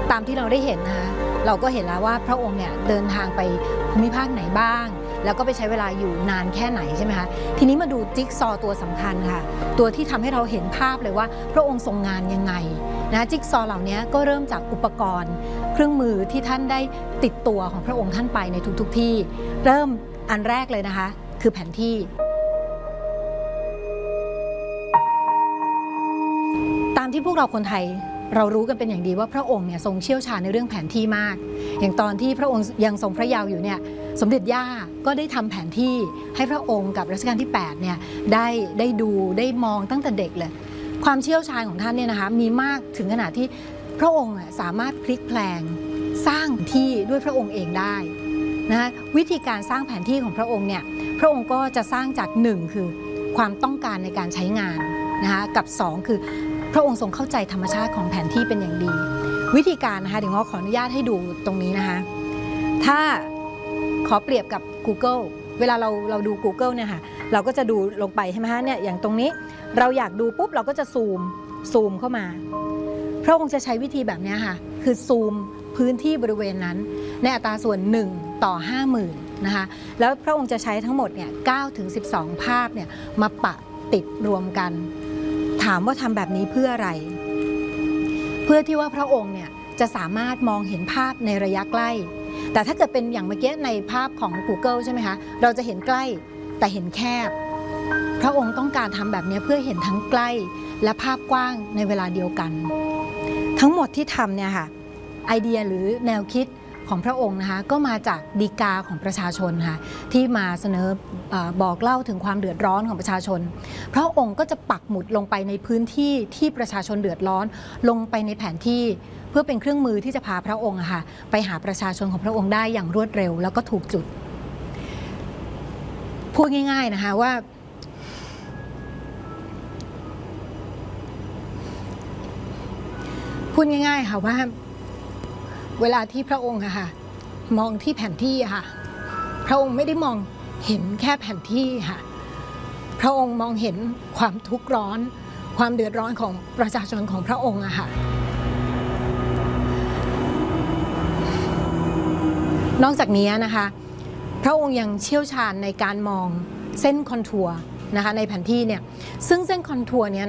ตามที่เราได้เห็นนะคะเราก็เห็นแล้วว่าพระองค์เนี่ยเดินทางไปภูมิภาคไหนบ้างแล้วก็ไปใช้เวลาอยู่นานแค่ไหนใช่ไหมคะทีนี้มาดูจิ๊กซอว์ตัวสำคัญค่ะตัวที่ทำให้เราเห็นภาพเลยว่าพระองค์ทรงงานยังไงนะจิ๊กซอว์เหล่านี้ก็เริ่มจากอุปกรณ์เครื่องมือที่ท่านได้ติดตัวของพระองค์ท่านไปในทุกที่เริ่มอันแรกเลยนะคะคือแผนที่ตามที่พวกเราคนไทยเรารู้กันเป็นอย่างดีว่าพระองค์เนี่ยทรงเชี่ยวชาญในเรื่องแผนที่มากอย่างตอนที่พระองค์ยังทรงพระเยาว์อยู่เนี่ยสมเด็จย่าก็ได้ทำแผนที่ให้พระองค์กับรัชกาลที่8เนี่ยได้ดูได้มองตั้งแต่เด็กเลยความเชี่ยวชาญของท่านเนี่ยนะคะมีมากถึงขนาดที่พระองค์สามารถพลิกแปลงสร้างที่ด้วยพระองค์เองได้นะวิธีการสร้างแผนที่ของพระองค์เนี่ยพระองค์ก็จะสร้างจาก1คือความต้องการในการใช้งานนะคะกับ2คือพระองค์ทรงเข้าใจธรรมชาติของแผนที่เป็นอย่างดีวิธีการนะคะเดี๋ยวขออนุญาตให้ดูตรงนี้นะคะถ้าขอเปรียบกับ Google เวลาเราดู Google เนี่ยค่ะเราก็จะดูลงไปใช่ไหมคะเนี่ยอย่างตรงนี้เราอยากดูปุ๊บเราก็จะซูมเข้ามาพระองค์จะใช้วิธีแบบนี้ค่ะคือซูมพื้นที่บริเวณนั้นในอัตราส่วน1 ต่อ 50,000นะคะแล้วพระองค์จะใช้ทั้งหมดเนี่ย9 ถึง 12 ภาพเนี่ยมาปะติดรวมกันถามว่าทำแบบนี้เพื่ออะไรเพื่อที่ว่าพระองค์เนี่ยจะสามารถมองเห็นภาพในระยะใกล้แต่ถ้าเกิดเป็นอย่างเมื่อกี้ในภาพของ Google ใช่ไหมคะเราจะเห็นใกล้แต่เห็นแคบพระองค์ต้องการทำแบบนี้เพื่อเห็นทั้งใกล้และภาพกว้างในเวลาเดียวกันทั้งหมดที่ทำเนี่ยค่ะไอเดียหรือแนวคิดของพระองค์นะคะก็มาจากฎีกาของประชาชนค่ะที่มาเสนอบอกเล่าถึงความเดือดร้อนของประชาชนพระองค์ก็จะปักหมุดลงไปในพื้นที่ที่ประชาชนเดือดร้อนลงไปในแผนที่เพื่อเป็นเครื่องมือที่จะพาพระองค์ค่ะไปหาประชาชนของพระองค์ได้อย่างรวดเร็วแล้วก็ถูกจุดพูดง่ายๆนะคะว่าพูดง่ายๆค่ะว่าเวลาที่พระองค์ค่ะมองที่แผนที่ค่ะพระองค์ไม่ได้มองเห็นแค่แผนที่ค่ะพระองค์มองเห็นความทุกข์ร้อนความเดือดร้อนของประชาชนของพระองค์ค่ะนอกจากนี้นะคะพระองค์ยังเชี่ยวชาญในการมองเส้นคอนทัวร์นะคะในแผนที่เนี่ยซึ่งเส้นคอนทัวร์เนี้ย